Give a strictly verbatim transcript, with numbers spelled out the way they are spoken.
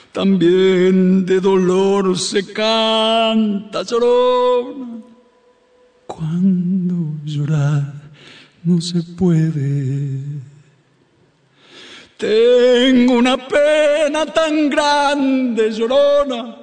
también de dolor se canta, llorona. Cuando llorar no se puede. Tengo una pena tan grande, llorona,